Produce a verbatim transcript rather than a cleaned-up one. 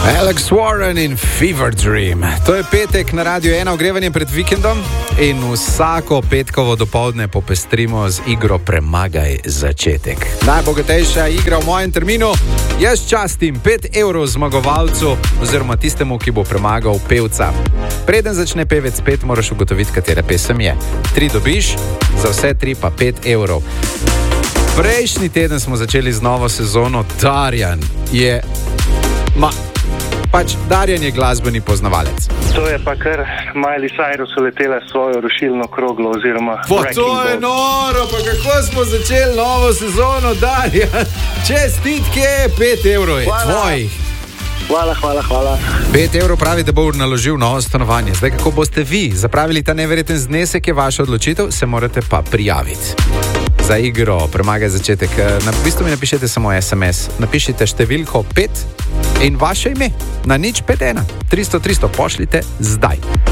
Alex Warren in Fever Dream. To je petek na Radiu ena, ogrevanje pred vikendom in vsako petkovo dopoldne popestrimo z igro Premagaj začetek. Najbogatejša igra v mojem terminu. Jaz častim pet evrov zmagovalcu oziroma tistemu, ki bo premagal pevca. Preden začne pevec pet, moraš ugotoviti, katera pesem je. Tri dobiš, za vse tri pa pet evrov. Prejšnji teden smo začeli z novo sezono. Darjan je... Ma... Pač Darjan je glasbeni poznavalec. To je pa kar Miley Cyrus uletela svojo rušilno kroglo oziroma... Po to je noro, pa kako smo začeli novo sezono, Darjan. Čestitke, pet evrov je tvojih. Hvala, hvala, hvala. pet evrov pravi, da bo naložil novo stanovanje. Zdaj, kako boste vi zapravili ta neverjeten znesek, je vaša odločitev, se morate pa prijaviti. Za igro Premagaj začetek. Na bistvu mi napišete samo es em es. Napišite številko pet in vaše ime na nič pet ena. tristo tristo pošljite zdaj.